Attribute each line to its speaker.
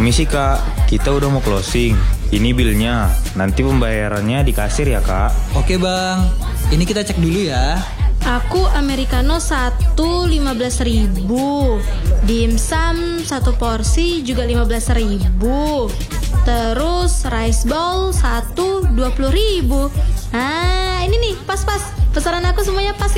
Speaker 1: Permisi kak, kita udah mau closing. Ini bilnya, nanti pembayarannya di kasir ya kak.
Speaker 2: Oke bang, ini kita cek dulu ya.
Speaker 3: Aku americano 15.000. Dimsum 1 porsi juga 15.000. Terus rice bowl 1 20.000. Nah ini nih pas-pas. Pesanan aku semuanya pas